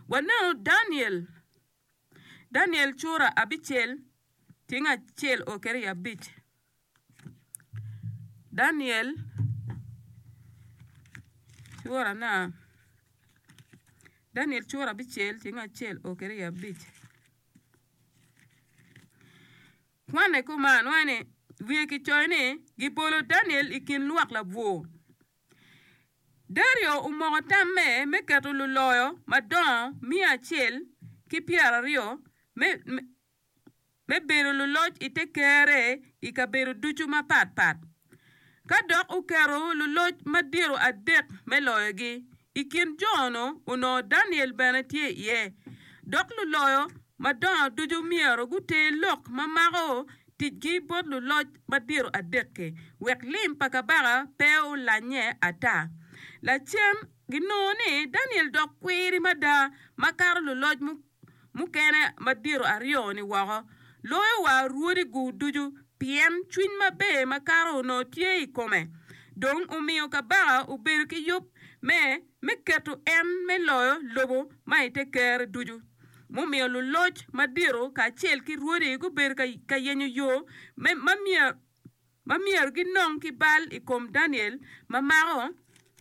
Wana Daniel chura abichel tinga chel okere abich. Daniel chura abichel tinga chel okere abich. Wane kuman wane wiki choine gipolo Daniel ikin luak la buo. Dario umogotame meketo luloyo madon mia chel ki piara rio me bero luloj ite kere ika bero duchu ma pat. Kadok ukero luloj madiro adek meloyogi ikin jono uno Daniel benetie ye. Dok luloyo madon duju miero gute lok mamago tijgi bot luloj madiro adeke. Wek lim pakabaga peo lanye ata. La chem ginone Daniel dok kweri mada makar luloj mukene madiro ario ni wago. Loyo wa ruodi gu duju pien chwin mabe makaro no tie ikome. Dong umio kabaga uberu ki yup me ketu en me loyo lobo maite kere duju. Mumio luloj madiro ka chel ki ruodi gu beru ka yenyo yo mamier ginong ki bal ikom Daniel mamago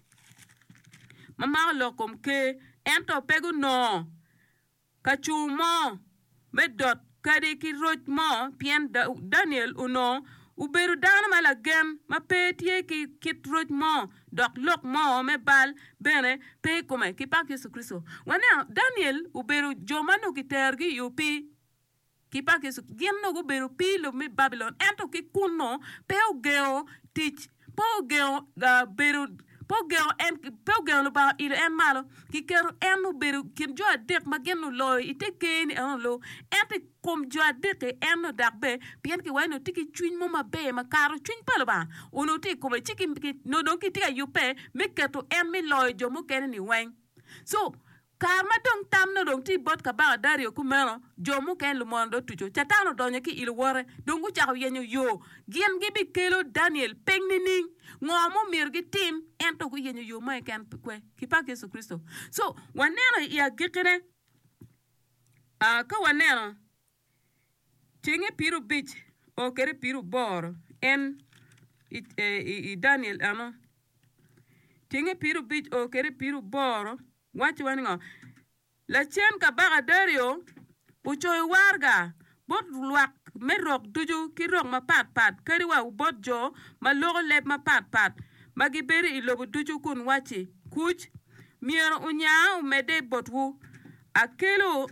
lokom ke ento pegu no kachumo medot kadi ki roj mo pien Daniel uno uberu dana malagen ma petie ki kit roj mo dok lok mo me bal bene pe kome ki pak Yesu Kristo. Wana Daniel uberu jomano ki tergi yupi ki pak Yesu gienno uberu pi lo mi Babylon ento ki kuno pe geo tich po geo beru Pogel lo ba il en malo ki kero en no beru kin jo adek magenu loy ite keni en lo ente kom jo adek en no dakbe pien ki wano tiki chwin mo mabe makaro chwin palo ba uno ti kom chiki no don ki tika yupe me keto en mi loy jo mo keni ni weng so karma dong tam no dong ti bot ka ba Dario kumeno jo mo ken lo mondo tujo chatano donye ki il wore dongu chako yenyo yo gien gibi kelo Daniel pengnining ngomo mirgi tim ento ku yenyo yo mai kan kwe ki pa Yesu Kristo. So waneno ya gikene ka waneno tinge piru bich o kere piru bor en Daniel ano tinge piru bich o kere piru bor wachi waningo la chen ka baga Dario uchoy warga bot luak merok duju ki rok ma pat kari wa bot jo ma logo leb ma pat magi beri ilobu duju kun wachi kuch miero unya umede botwu akero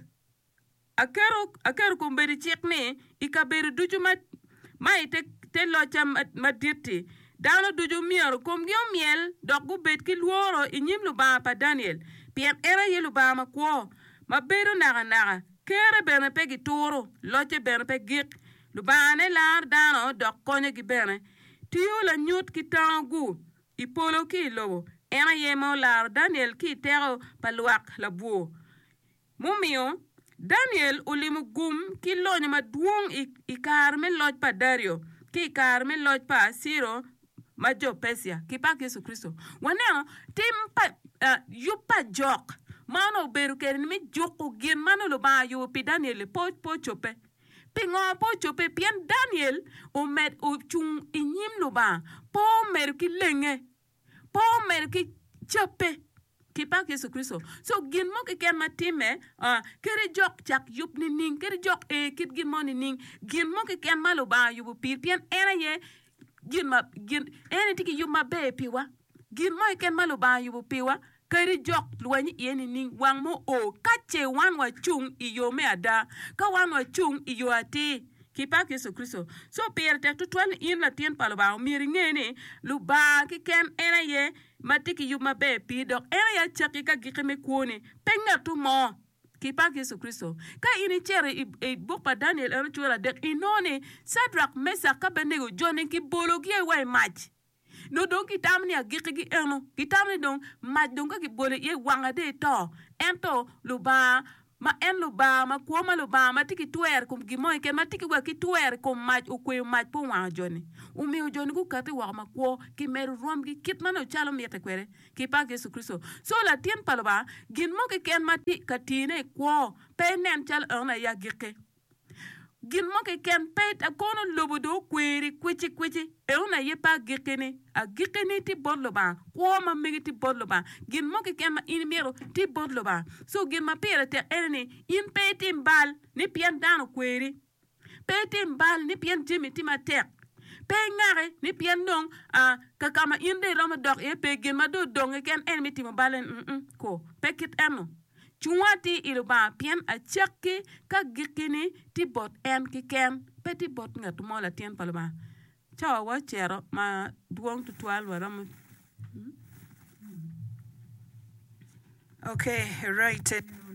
kumberi chekne ikaberi duju ma ite locha madirti dano duju miero kumgyo miel dokgu bet ki luoro inyim luba pa Daniel pien era ye luba ma kwo ma beru naga kere berne pe gi toro loche berne pe gik lubane lar dano dok konye gi berne tiyo la nyut ki tangu ipolo ki lobo ena yemo lar Daniel ki tero paluak la buo mumio Daniel ulimu gum ki lonye ma duong ikar me loj pa Dario ki ikar me loj pa Siro ma jo Persia ki pak Yesu Kristo wana tim pa yupa jok mano beru kerin mi joko gin mano lo ba yu pi Daniel po chope pingo po chope pian Daniel o met o chung inyim lo ba po mer ki lenge po mer ki chope ki pak Yesu Kristo so gin mo ki ken matime keri jok chak yup ni ning keri jok kit gin mo ni ning gin mo ki ken malo ba yu pi pian era ye gin ene tiki yup ma be piwa gin mo ken malo ba yu piwa kari jok luanyi yeni ning wang mo o kache wan wa chung iyo me ada ka wan wa chung iyo ati ki pak Yesu Kristo so per te tutwan in la tien palo ba miri ngene lu ba ki ken ena ye matiki yu mabe pi dok ena ya chaki ka gikeme kuone penga tu mo ki pak Yesu Kristo ka ini chere i bokpa Daniel ena chura dek inone Sadrak Mesak Abednego jone ki bologi e way mach no don ki tamni a gikigi eno ki tamni don maj don ka ki bole ye wanga de to ento lu ba ma en lu ba ma ko ma lu ba ma tiki tuer kum gimo ke ma tiki wa ki tuer kum ma o kwe ma po wa joni umi o joni ku kati wa ma ko ki mer rom gi kit ma no chalo mi te kwere ki pa Yesu Kristo so la tien palba gin mo ke ken ma ti katine ko pe nen chal ona ya gike gin mo ke ken pe ta kono lobodo kweri kwichi e ona ye pa gikene a gikene ti bodlo ba ko ma mi ti bodlo ba gin mo ke ken ma in mero ti bodlo ba so gin ma pere te ene in pe ti mbal ni pien dano kweri pe ti mbal ni pien jimi ti ma tek pe ngare ni pien dong a kakama inde rom dok e pe gin ma do dong ken en mi ti mo balen ko pe kit eno Chuati iluba pien a chaki ka gikini ti bot en ki ken pe ti bot ngat mo la tien palba chawa wa chero ma duong to 12 waram Okay, right.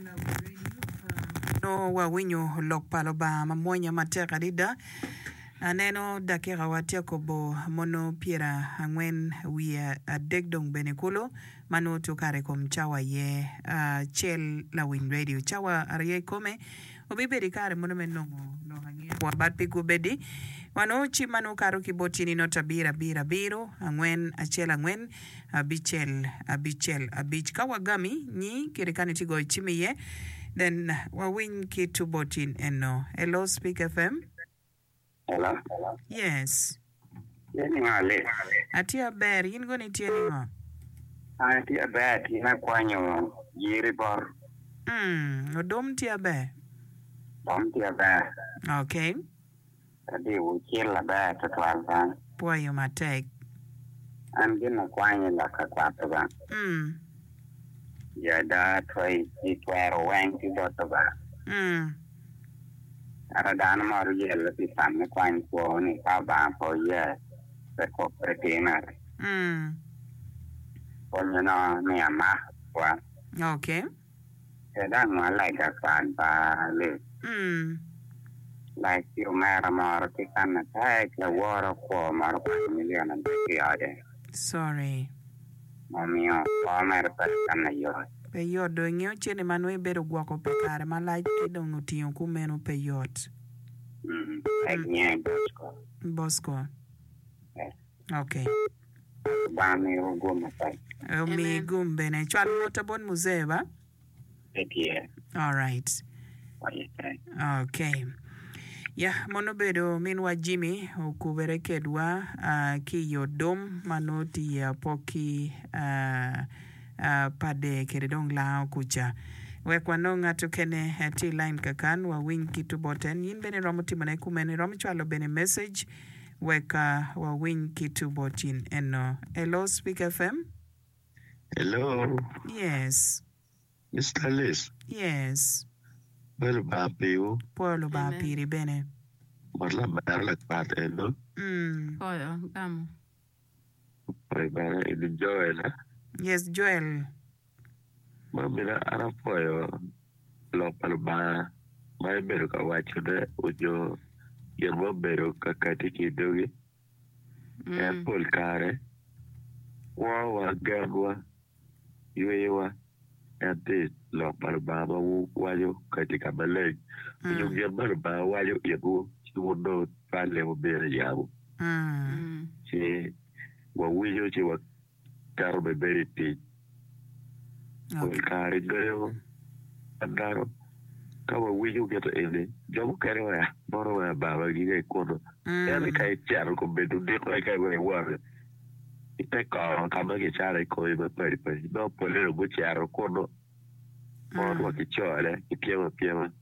No wa winyo lok palba ma monya mateka dida aneno dakika watia kobo mono piera angwen wia degdong benekulo mano tukare kom chawa ye chel la win radio chawa arye kome obibedi kare mono menongo no hangia wa bat piku bedi mano chi mano karo kibotini no tabira biro angwen achel angwen abichel abich kawagami ni kirikani tigo chimi ye then wa win kitu botin eno hello Speak FM. Hello? Yes. Yeni ngale. Atia ber, yin go ni tieni ngo? Atia ber, tina kwanyo yiri bor. Odom tia ber? Dom tia ber. Okay. Tadi wukil la ber tatwalban. Puayo matek. An gina kwanyo la kakwata ba. Yada twai itwero weng ti bota ba. Aradana maru yella ti sanne kwany ko ni ka ba po ye per ko pretina. Ponyana ni ama kwa. Okay. Eda no like a fan ba le. Like you mara maru ti kanna take la wara ko maru million and ade. Sorry. Momio ko mara per kanna yo. Pe yot do ng'eyo chene manwe bedo gwako pe kare malach kidong otiyo kumeno pe yot. Bosco. Okay. Bami ugum pa. Mi gumbe na chwal mota bon muzee ba? All right. Okay. Yeah, mono bedo minwa Jimmy ukubere kedwa ki yodom manoti ya poki pade keredong lao kucha wekwa no ng'ato kene ti line kakan wa wing kitu boten yin bene romo timane kumene romo chwalo bene message weka wa wing kitu botin eno hello Speak FM. Hello. Yes. Mr. Liz. Yes. Well, Bapiu. Pueblo Bapiri bene. Marla Marla Pat Endo. Oyo gamo Prepara itu Joel. Yes, Joel. Mamira arapoyo lopal ba mai beru ka wachude ujo yerbo beru ka katiki dogi pol kare wa gagwa yuewa ate lopal ba wajo katika balej ujo yerbo ba wajo yego chudo pale obere yabo che wa wijo che wa karbe beriti kare gayo andaro kawa wijo geto ele jomo kare wa boro wa baba gige kono yani kai charo ko bedu de ko kai wa ite ko kama ke chare ko ibe peri no polero go charo kono boro ke chore ke piema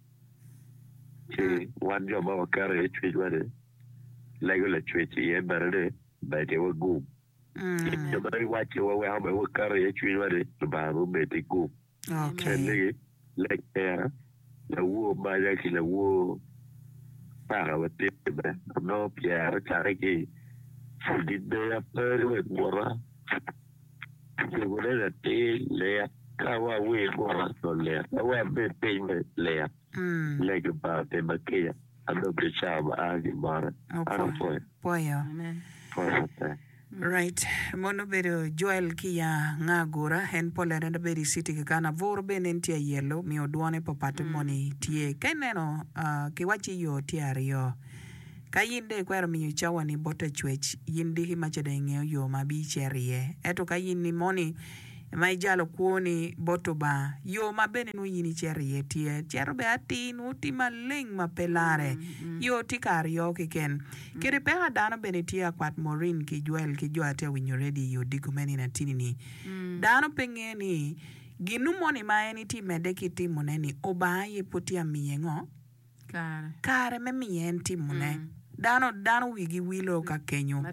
che wan jomo wa kare chwe wade lego la chwe ye barade ba de wa gu yo bari wache wa ha ba kare ye chwe wade ba ro be te gu Okay. Like la wo ba ya ki la wo para wa te ba no piara chare ki fudi de ya per we bora ke bora la te le ka wa we bora to le wa be te le le ke ba te ba ke ya ando ke cha ba a ki bora Okay. Pueyo. amen Right. Mono bedo Joel Kia Ngagura en polera da beri city ka kana vor benen tia yellow mi odwane papate moni tie keneno kiwachi yo tiario. Ka yinde kwero mi chawa ni bota chwech yindi himacha da ngeo yo mabi cherie. Eto ka yini moni mai jalo kuoni boto ba yo mabene no yini cherie tie chero be ati no ti maleng ma pelare yo ti kar yo kiken kire pega dano bene tie kwat morin ki Joel ki jo ate winyo ready yo dikumeni na tini ni dano pengeni ginu moni ma eni ti mede ki ti moneni oba ye potia miyengo kare me miyen ti mone dano wigi wilo ka kenyo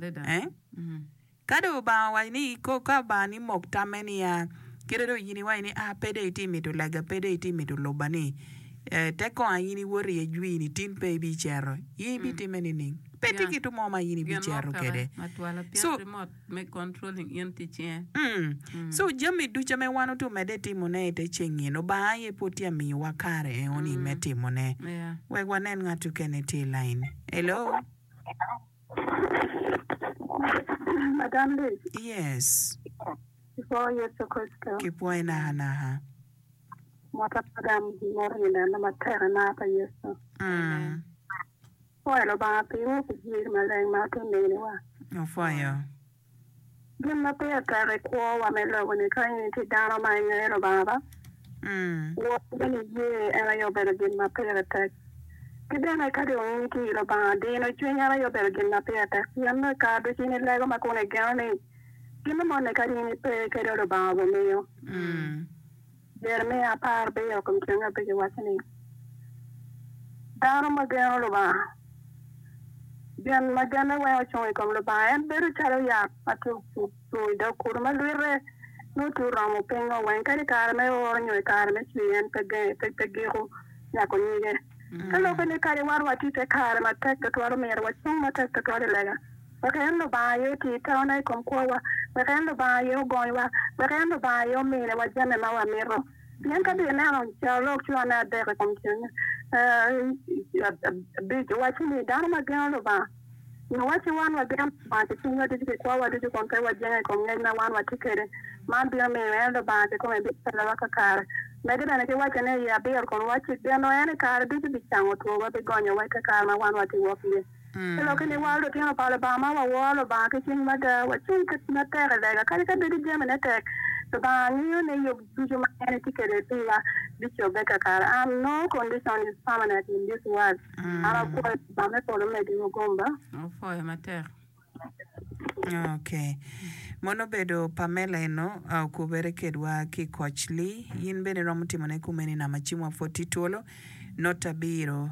Kado ba wani ko ka ba ni mokta menia kiredo yini wani pede iti mitu lega pede iti mitu lobani teko yini wori e juini tin pe bi chero yini biti menini peti kitu moma yini bi chero kede so remote me controlling yenti chen so jami ducha me wano tu medeti mone te chengi no ba ye potia mi wakare oni meti mone we wanen ngatu keneti line hello Madam Liz. Yes. Before you so crystal. Keep wine na. Mata padam morina na matera na pa yeso. Oilo ba pe wo ku ji maleng ma to ne wa. No fire. Gim na pe ta re ko wa me lo ni kan ni ti dano ma ni lo ba ba. Wo ni ye era yo bere gim ma pe ta. Kidana kadi on ki lo ba de no chunya yo bel gin na pe ta yamma ka do chine le go ma ko ne gane gin mo ne kadi ni pe ke lo ba bo me yo der me a par be yo kom chunya pe ke wasani daro ma gano lo ba gen ma gana wa choy kom lo ba en beru charo ya atu to do kur ma lire no tu ramo pe no wen kadi kar me o nyo kar me chien pe ge ko ya ko ni ge Hello, when you carry one what you take car, my tech the 12 mirror, what some my tech the 12 lega. But I am buy you to town I come qua, but I am buy you going, but I am buy you mean what Jan and our mirror. Yanka be now, look you on that there function. Big watching me down my girl over. You know what you want what them party, what did you call what did you compare what Jan come in one what ticket. Man be a man and the bar to come and be a car. Maybe then I can watch an area beer con watch it. There no any car do to be channel to what be going away to car my one what you walk here. Look in the world of Alabama, a wall of barking, but what you could not tell like a caricature the German attack. The bar you know you do my ticket this your better car. I'm no condition is permanent in this world. I'll put Bama for the medical gomba. Oh, for him at Okay. Mono bedo Pamela no au kubere kedwa ki kochli yin bene romo timone kumeni na machimwa 40 tuolo not abiro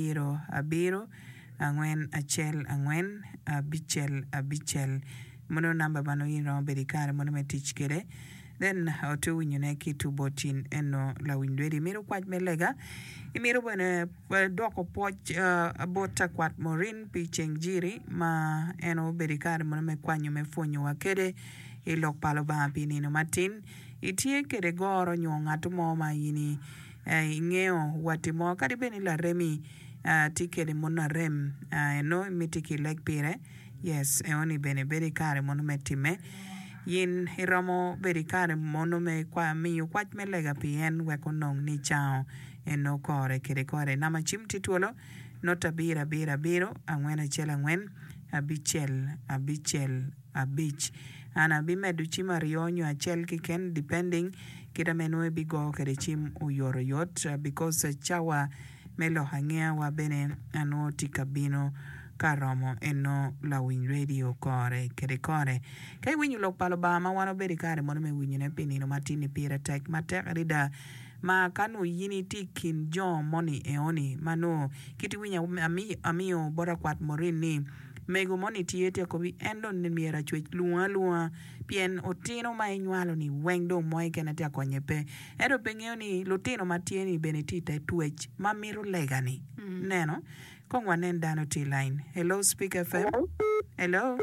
angwen achel angwen abichel mono namba bano yin romo bedi kare mono me teach kere then otu winyone ki tu botin eno la windwedi miro kwaj melega imiro bene doko poch bota kwat morin pi chengjiri ma eno bedi kare mono me kwanyo me fonyo wakede ilok palo ba pinino matin itie kede goro nyonga tumo ma yini ingeo watimo kadi beni la remi tikede mona rem no mitiki lek pire yes eoni bene bedi kare mono metime yin hiramo bedi kare mono me kwa miyo kwach me lega pien weko nong ni chao eno kore kede kore nama chim tituolo nota biro angwen achel angwen abichel abich ana bimedu chima rionyo achel kiken depending kita menue bigo kede chim uyoro yot because chawa melo hangea wa bene ano tikabino karomo eno la win radio kore kede kore kai winyu lok palo ba ma wano bedi kare mono me winyu ne pinino matini pira tek matek rida ma kanu yini tikin jo moni eoni mano kiti winya amio bora kwat morini mego moni tiete ko bi endo ni miera chwech lua pien otino ma inywalo ni wengdo moy kenata konyepe ero pengeo ni lutino matieni benetita twech mamiro legani neno kongwa nendano T line. Hello Speak FM. Hello.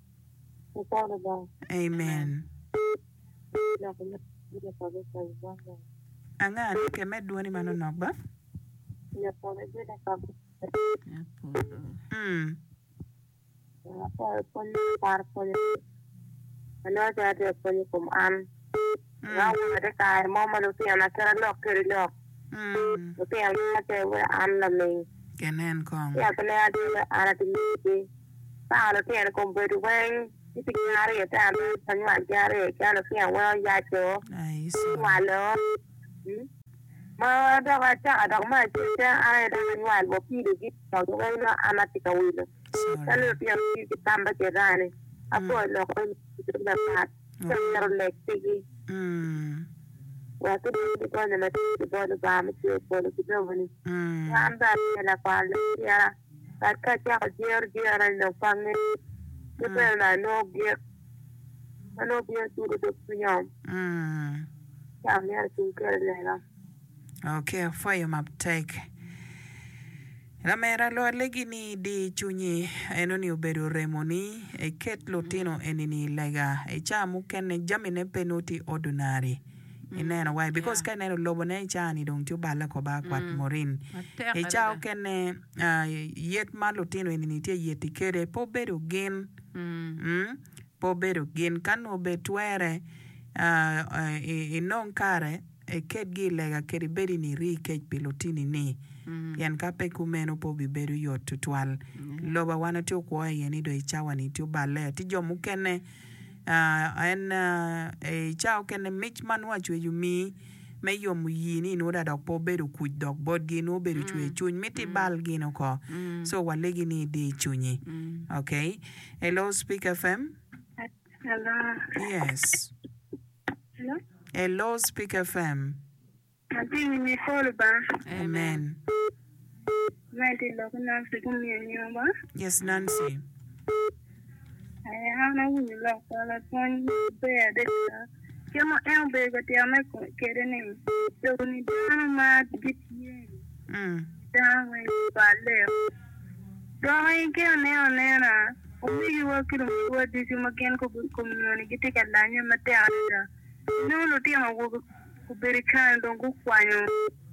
Amen. Anga ke medwoni mano nokba. Ano jate poni kum an. Nga wade kay mama lu ti ana kera lok keri lok. Lu ti ana te we an la me. Kenen kong. Ya kene adi ana ti mi. Pa lu ti ana kum bedu weng. Iti ngari ete ana sanwa jare kana fi an wa ya cho. Ai Walo. Ma da ga ta da ma ti ta ana da nwa bo pi de gi to we na ana ti ka wilo. Kalau dia pergi tambah jalan, apa lo kau dapat terlek tinggi. Waktu di mana mati di mana bama tu boleh kita boleh. Anda ni kalau dia kakak cakap dia nak panggil, kita nak no dia suruh tu punya. Kami harus kerja. Okay, fire map take. La mera lo legini di chunyi enoni uberu remoni e ket lotino enini lega e chamu kene jamine penuti ordinary inena why because kene lobo ne chani dong tu bala ko ba kwat morin e chao kene yet malotino enini te yeti kere po beru gen po beru gen kano betwere non kare e ket gi lega keri beri ni ri kech pilotini ni yan kape kumeno po biberu yot tutwal loba wana ti okwo yeni do ichawa ni ti bale ti jo mukene en e chao kene mich manwa chwe yumi me yom yini no da dok po beru ku dok bod gi no beru chwe chuny miti bal gi no ko so walegi ni di chunyi okay hello Speak FM. Hello. Yes. Hello. Hello Speak FM. Nanti ni call ba. Amen. Nanti lo kuna sikumni nyumba. Yes Nancy. Ai hana wuni lo kala ton be de. Kemo en be ga ti ama ko kere ni. So ni dana ma gitiye. Dana ba le. Dai ke ne na. Umi wa kilo wa di si maken ko community giti kalanya mate ada. No lo ti ma wo ku beri kan don ku kwanyo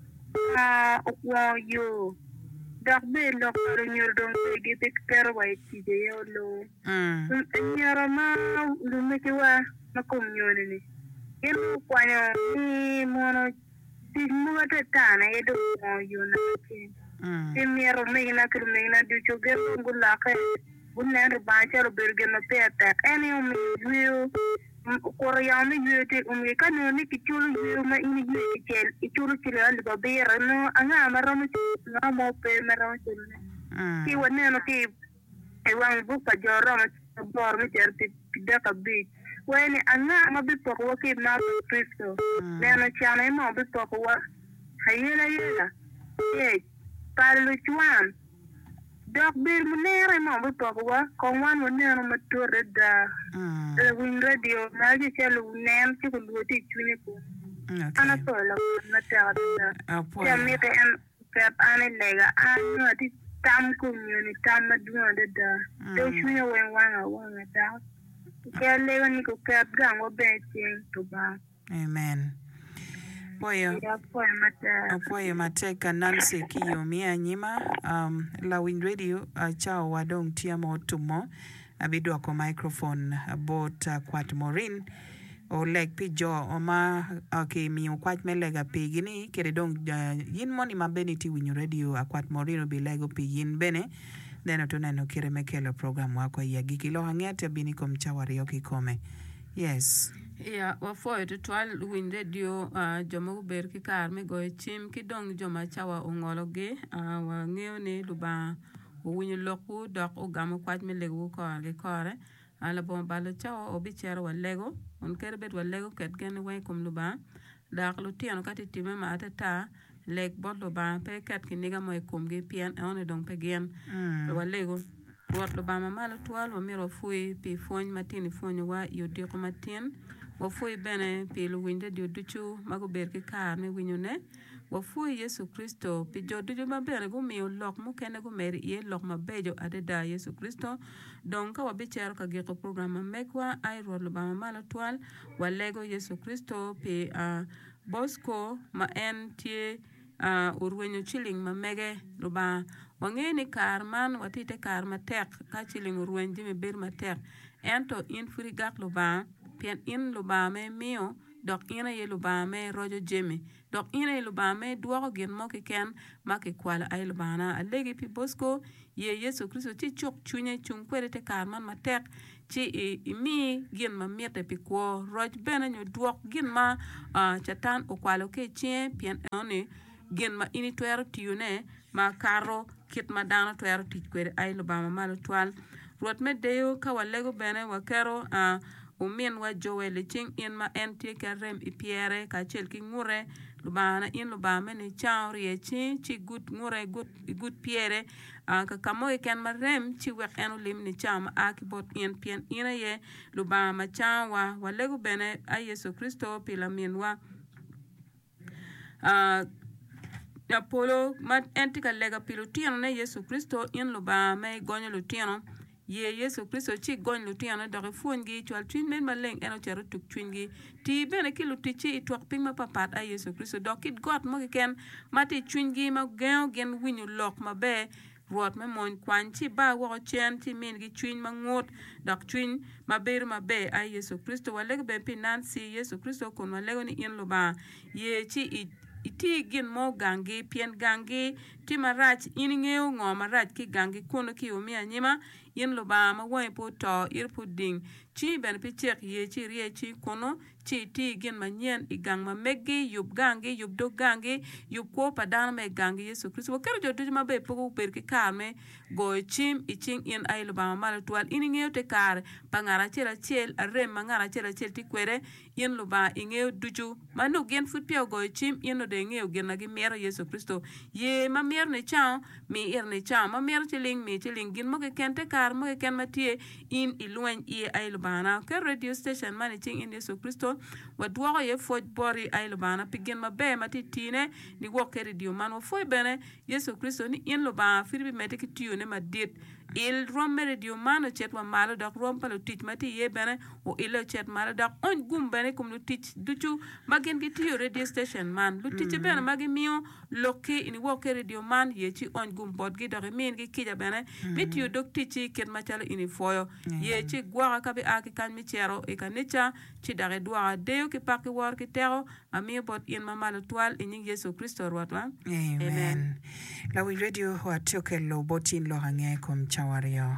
okwo yo dak be lo ko nyor don ge te kero wa ti de yo lo nyara ma lu me ke wa na community ni ken kwanyo ni mono ti mu ga ta na e do yo na ke ti nyara me na kru me na du cho ge ngula ka bunna ba cha ro berge na pe ta any o me yo Koreano yete umekano ni kichulu yuma ini kichel ichulu kile ali babera no anga maramu na mo pe maramu chulu ki wane no ki e wan bu ka joro ma bor mi terti pidaka bi wane anga ma bi to ko ki na Kristo ne no chana mo bi to ko wa hayela e parlo chuan dok bir munere mo bi to ko wa ko wan munere ma tore da win radio na ji chelu nem ti ko luti chuni ko ana to la na ta da ya mi te en pep ane lega anu ati tam community tam madua da do chuni wen wanga da ke lega ni ko pep gango be tin to ba amen Poyo mateka Nancy kiyo mia nyima la win radio chao wadong tiamo tumo abidwa ko microphone bot kwat morin o leg pijo oma okay mi kwat melega pigini kere dong yin moni mabeniti win radio akwat morin bi lego pigin bene deno tuneno kere mekelo program wako ya gikilo hangete bini komchawari yoki kome yes. Ya wafo to twal win radio jomo ber ki kar me go chim ki dong joma chawa ongologe wa ngeo ne luba win loku dok o gamo kwat me lego ko le kore ala bon balo chawa obi chero wa lego on kerbet wa lego ket gen way kum luba dak lu tiano kati time ma atata leg bot luba pe ket ki niga moy kum gi pian on dong pe gen wa lego Wot luba mamalo twal wa miro fui pi fony matini fony wa yodi ko matin wa fui bene pi lu winde dio duchu mago berki kar me winyune wa fui Yesu Kristo pi jo duchu ma bene gu miyo lok mu kene gu meri ye lok ma bejo adeda Yesu Kristo donka wa bichero ka giko programa mekwa ay wot luba mamalo twal wa lego Yesu Kristo pi Bosco ma en tie urwenyo chilling ma mege luba Wange ni kar man watite kar matek ka chiling ruwen jimi bir matek. Ento in furi gak lo ba pien in lo ba me mio dok ina ye lo ba me rojo jimi. Dok ina ye lo ba me duwako gin mo ki ken ma ki kwala ay lo ba na. Alegi pi Bosco ye Yesu Kristo chi chok chunye chung kwere te kar man matek chi mi gin ma miete pi kwa roj bena nyo duwak gin ma chatan o kwalo ke chien pien ene gin ma ini tuero tiyune ma karo kit ma dano tuero tikwere ay lo ba ma malo twal. Ruot me deyo ka walego bene wakero umin wa Joel ching in ma enti ka rem ipiere ka chel ki ngure lubana in lubame ni chauri e chi gut ngure gut piere ka kamo e ken ma rem chi wek enu lim ni cham aki bot in pien ina ye lubama chawa walego bene a Yesu Kristo pila minwa Apollo ma enti ka lega pilotino ne Yesu Kristo in lubame gonyo lutino ye Yesu Kristo chi gon lutiano dore fuongi chwal twin men maleng eno chero tuk twingi ti bene ki lutichi itwak ping ma papat a Yesu Kristo dokit got mo ken mati twingi ma gen winyu lok ma be ruot me mon kwan chi ba wo chen ti min gi twin ma ngot dok twin ma ber ma be a Yesu Kristo waleg be pinan si Yesu Kristo kon walego ni in lo ba ye chi iti gin mo gangi pien gangi ti marach in ngeo ngo marach ki gangi kono ki umia nyima in lo ba ma wo po to ir pudding chi ben pi chek ye chi rie chi kono chi ti gin ma nyen I gang ma meggi yub gangi yub do gangi yub ko padan me gangi Yesu Kristo kero jo tu ma be po per ki karme go chim I ching in ai lo ba ma twal in ngeo te kar pangara chela chel are mangara chela chel ti kwere in lo ba ngeo duju manu gen fut pio go chim in de ngeo gen na gi mer Yesu Kristo ye ma mer ne cha mi er ne cha ma mer chiling mi chiling gin mo ke kente kar mo ke ken matie in ilwen I ai lo bana ke radio station man ching in Yesu Kristo wadwo ye foj bori ai lo bana pigin ma be matitine ni wo ke radio man wo foi bene Yesu Kristo ni in lo ba firbi metiki tiyo ne madit il romme radio man chet wa malo dak rom palo tich mati ye bene o ilo chet malo dak on gum bene kum lu tich duchu magin ki tiyo radio station man lu tich bene magi mio loki in wo ke radio man ye chi on gum bod gi dak min gi kija bene mit yo dok tich ket ma chalo ini foyo ye chi gwa ka bi aki kan mi chero e kanicha chi dare dua deo ki paki war ki tero ami bot in mama lo twal in Yesu Kristo rwatwa amen la wi radio wa tioke lo botin lo hange kom chawario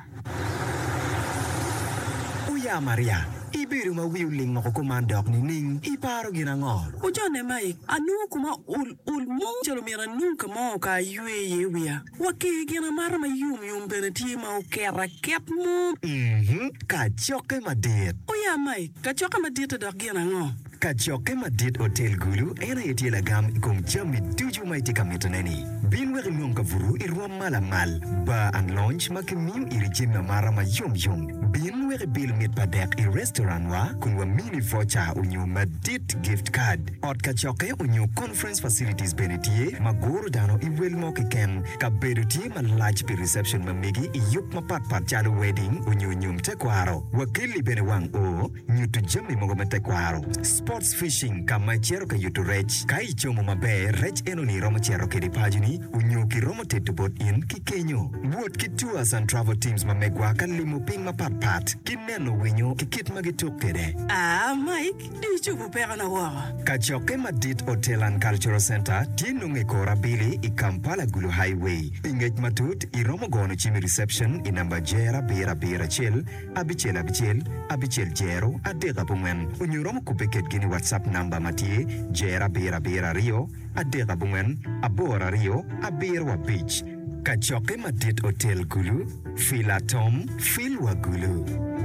Uya Maria ibiru ma wiuling mo komandok ni ning iparo ginangol ujone mai anu kuma ul mo chelo mira nunca mo ka yue wia wake gina mar ma yum beneti ma o kera kep mo ka choke madet Uya mai ka choke madet da ginangol ka choke madit hotel gulu ena yeti la gam kum chami tuju mai tika metoneni bin wer nyong ka vuru irwa malamal ba ang lunch makimiu irijina mara ma yum bin wer bil mit padek I restaurant wa kunwa mini voucher unyu madit gift card ot ka choke unyu conference facilities benetie magoro dano I wel mo ken ka beruti ma large pi reception ma megi yup ma pat chalo wedding unyu nyum te kwaro wakili bene wang o nyutu jami mo te kwaro sports fishing kama chero ka yutu rech kai chomo mabe rech eno ni romo chero ke dipajini unyu ki romo tetu bot in ki kenyo wood ki tours and travel teams mamegwa kan limo ping ma pat kineno winyo ki kit magituk kede Mike di chupu pera na wawa ka choke madit hotel and cultural center tinu ngekora bili I Kampala Gulu highway ingej matut I romo gono chimi reception I namba jera bira chel abichel jero adega pungwen unyu romo kupeket gini WhatsApp namba matie jera bira rio adega pungwen abora rio abirwa beach ka choke madit hotel gulu filatom filwa gulu